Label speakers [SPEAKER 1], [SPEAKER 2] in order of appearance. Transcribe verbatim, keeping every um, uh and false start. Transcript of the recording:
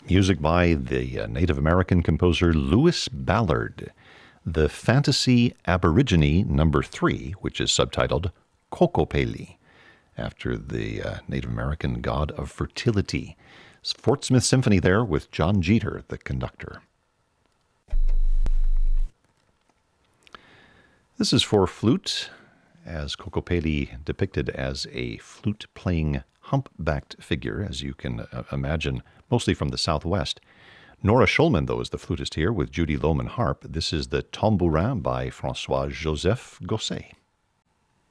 [SPEAKER 1] Music by the uh, Native American composer Louis Ballard. The Fantasy Aborigine Number Three, which is subtitled Kokopeli, after the uh, Native American god of fertility. It's Fort Smith Symphony there with John Jeter, the conductor. This is for flute, as Kokopeli depicted as a flute-playing humpbacked figure, as you can uh, imagine, mostly from the southwest. Nora Schulman, though, is the flutist here with Judy Lohman harp. This is the Tambourin by François-Joseph Gosset.